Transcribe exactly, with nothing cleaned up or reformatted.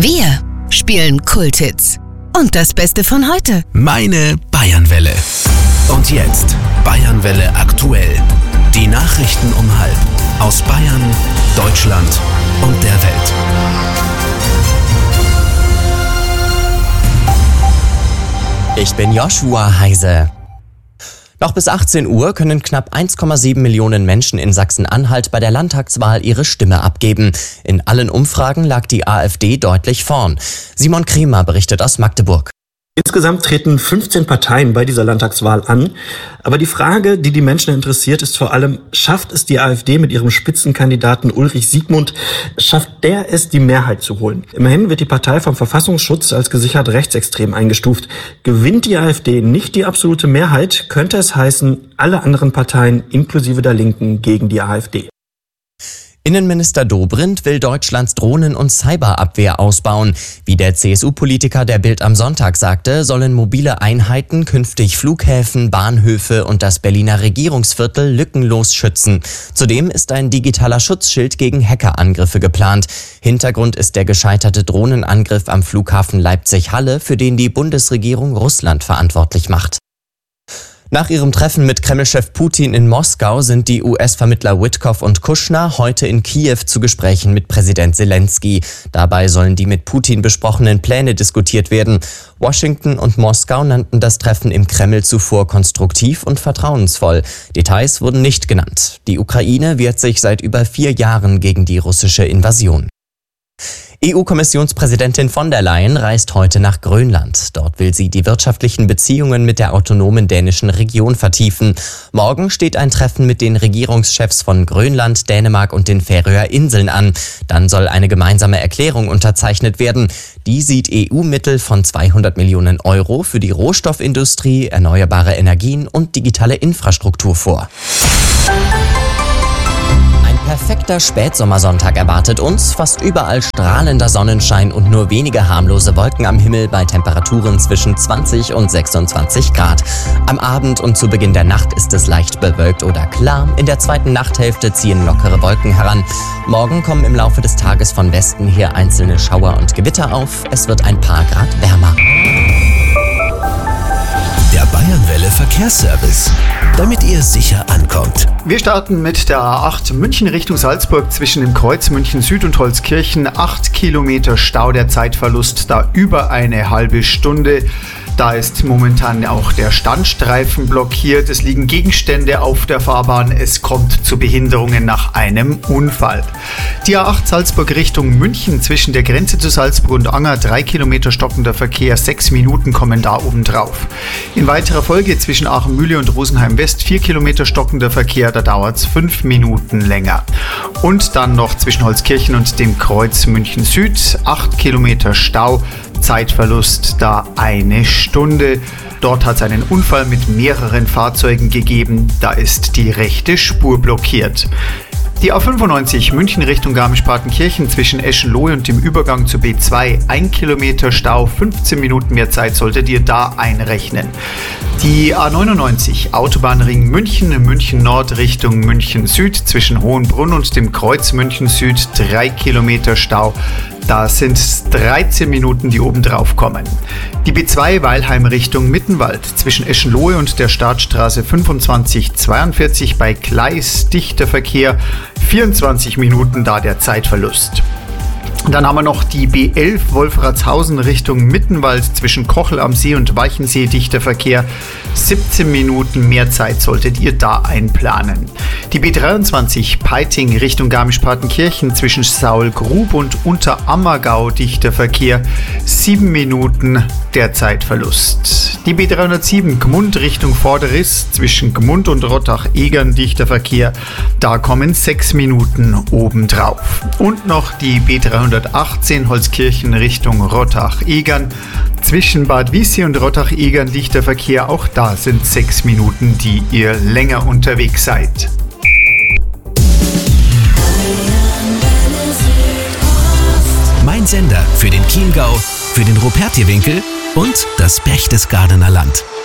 Wir spielen Kulthits. Und das Beste von heute. Meine Bayernwelle. Und jetzt Bayernwelle aktuell. Die Nachrichten um halb. Aus Bayern, Deutschland und der Welt. Ich bin Joshua Heise. Noch bis achtzehn Uhr können knapp eins Komma sieben Millionen Menschen in Sachsen-Anhalt bei der Landtagswahl ihre Stimme abgeben. In allen Umfragen lag die AfD deutlich vorn. Simon Kremer berichtet aus Magdeburg. Insgesamt treten fünfzehn Parteien bei dieser Landtagswahl an. Aber die Frage, die die Menschen interessiert, ist vor allem, schafft es die AfD mit ihrem Spitzenkandidaten Ulrich Siegmund, schafft der es, die Mehrheit zu holen? Immerhin wird die Partei vom Verfassungsschutz als gesichert rechtsextrem eingestuft. Gewinnt die AfD nicht die absolute Mehrheit, könnte es heißen, alle anderen Parteien inklusive der Linken gegen die AfD. Innenminister Dobrindt will Deutschlands Drohnen- und Cyberabwehr ausbauen. Wie der C S U-Politiker der Bild am Sonntag sagte, sollen mobile Einheiten künftig Flughäfen, Bahnhöfe und das Berliner Regierungsviertel lückenlos schützen. Zudem ist ein digitaler Schutzschild gegen Hackerangriffe geplant. Hintergrund ist der gescheiterte Drohnenangriff am Flughafen Leipzig-Halle, für den die Bundesregierung Russland verantwortlich macht. Nach ihrem Treffen mit Kreml-Chef Putin in Moskau sind die U S-Vermittler Witkoff und Kushner heute in Kiew zu Gesprächen mit Präsident Zelensky. Dabei sollen die mit Putin besprochenen Pläne diskutiert werden. Washington und Moskau nannten das Treffen im Kreml zuvor konstruktiv und vertrauensvoll. Details wurden nicht genannt. Die Ukraine wehrt sich seit über vier Jahren gegen die russische Invasion. E U-Kommissionspräsidentin von der Leyen reist heute nach Grönland. Dort will sie die wirtschaftlichen Beziehungen mit der autonomen dänischen Region vertiefen. Morgen steht ein Treffen mit den Regierungschefs von Grönland, Dänemark und den Färöer Inseln an. Dann soll eine gemeinsame Erklärung unterzeichnet werden. Die sieht E U-Mittel von zweihundert Millionen Euro für die Rohstoffindustrie, erneuerbare Energien und digitale Infrastruktur vor. Perfekter Spätsommersonntag erwartet uns, fast überall strahlender Sonnenschein und nur wenige harmlose Wolken am Himmel bei Temperaturen zwischen zwanzig und sechsundzwanzig Grad. Am Abend und zu Beginn der Nacht ist es leicht bewölkt oder klar. In der zweiten Nachthälfte ziehen lockere Wolken heran. Morgen kommen im Laufe des Tages von Westen her einzelne Schauer und Gewitter auf. Es wird ein paar Grad wärmer. Der Bayernwelle Verkehrsservice, damit ihr sicher ankommt. Wir starten mit der A acht München Richtung Salzburg zwischen dem Kreuz München Süd und Holzkirchen. acht Kilometer Stau, der Zeitverlust da über eine halbe Stunde. Da ist momentan auch der Standstreifen blockiert. Es liegen Gegenstände auf der Fahrbahn. Es kommt zu Behinderungen nach einem Unfall. Die A acht Salzburg Richtung München zwischen der Grenze zu Salzburg und Anger. Drei Kilometer stockender Verkehr. Sechs Minuten kommen da oben drauf. In weiterer Folge zwischen Aachen-Mühle und Rosenheim West. Vier Kilometer stockender Verkehr. Da dauert es fünf Minuten länger. Und dann noch zwischen Holzkirchen und dem Kreuz München Süd. Acht Kilometer Stau. Zeitverlust da eine Stunde. Dort hat es einen Unfall mit mehreren Fahrzeugen gegeben. Da ist die rechte Spur blockiert. Die A fünfundneunzig München Richtung Garmisch-Partenkirchen zwischen Eschenlohe und dem Übergang zu B zwei. Ein Kilometer Stau, fünfzehn Minuten mehr Zeit solltet ihr da einrechnen. Die A neunundneunzig Autobahnring München, München Nord Richtung München Süd zwischen Hohenbrunn und dem Kreuz München Süd. Drei Kilometer Stau. Da sind dreizehn Minuten, die oben drauf kommen. Die B zwei Weilheim Richtung Mittenwald zwischen Eschenlohe und der Startstraße fünfundzwanzig zweiundvierzig bei Gleis dichter Verkehr. vierundzwanzig Minuten da der Zeitverlust. Dann haben wir noch die B elf Wolfratshausen Richtung Mittenwald zwischen Kochel am See und Walchensee dichter Verkehr. siebzehn Minuten mehr Zeit solltet ihr da einplanen. Die B dreiundzwanzig Peiting Richtung Garmisch-Partenkirchen zwischen Saulgrub und Unterammergau dichter Verkehr. sieben Minuten der Zeitverlust. Die B dreihundertsieben Gmund Richtung Vorderriss zwischen Gmund und Rottach-Egern dichter Verkehr. Da kommen sechs Minuten obendrauf. Und noch die B dreihundertachtzehn Holzkirchen Richtung Rottach-Egern. Zwischen Bad Wiessee und Rottach-Egern dichter Verkehr. Auch da sind sechs Minuten, die ihr länger unterwegs seid. Mein Sender für den Chiemgau, für den Rupertiewinkel und das Berchtesgadener Land.